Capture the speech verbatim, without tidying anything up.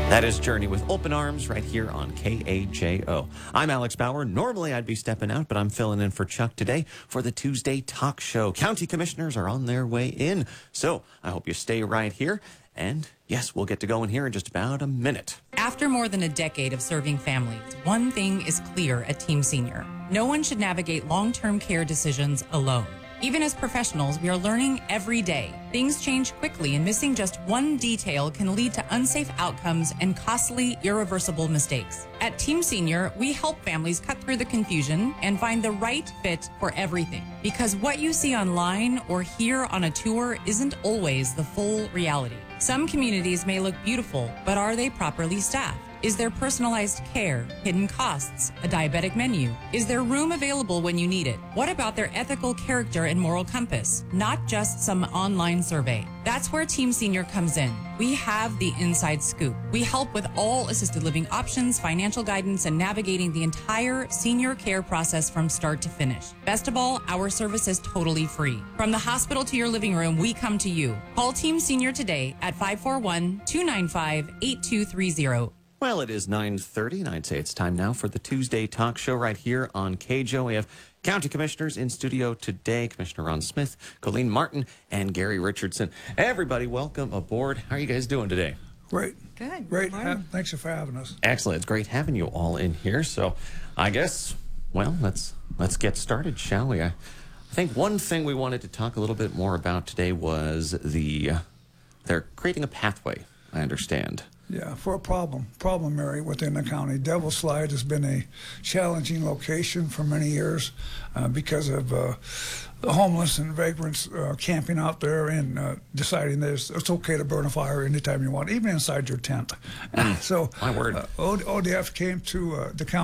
That is Journey with Open Arms right here on K A J O. I'm Alex Bauer. Normally I'd be stepping out, but I'm filling in for Chuck today for the Tuesday Talk Show. County commissioners are on their way in, so I hope you stay right here. And yes, we'll get to going here in just about a minute. After more than a decade of serving families, one thing is clear at Team Senior. No one should navigate long-term care decisions alone. Even as professionals, we are learning every day. Things change quickly, and missing just one detail can lead to unsafe outcomes and costly, irreversible mistakes. At Team Senior, we help families cut through the confusion and find the right fit for everything. Because what you see online or hear on a tour isn't always the full reality. Some communities may look beautiful, but are they properly staffed? Is there personalized care, hidden costs, a diabetic menu? Is there room available when you need it? What about their ethical character and moral compass? Not just some online survey. That's where Team Senior comes in. We have the inside scoop. We help with all assisted living options, financial guidance, and navigating the entire senior care process from start to finish. Best of all, our service is totally free. From the hospital to your living room, we come to you. Call Team Senior today at five four one, two nine five, eight two three zero. Well, it is nine thirty, and I'd say it's time now for the Tuesday Talk Show right here on K J O. We have county commissioners in studio today, Commissioner Ron Smith, Colleen Martin, and Gary Richardson. Everybody, welcome aboard. How are you guys doing today? Great. Good. Great. Ha- thanks for having us. Excellent. It's great having you all in here. So I guess, well, let's let's get started, shall we? I think one thing we wanted to talk a little bit more about today was the, uh, they're creating a pathway, I understand. Yeah, for a problem, problem area within the county. Devil's Slide has been a challenging location for many years uh, because of uh, the homeless and vagrants uh, camping out there and uh, deciding that it's, it's okay to burn a fire anytime you want, even inside your tent. Mm, so my word. Uh, O D F came to uh, the county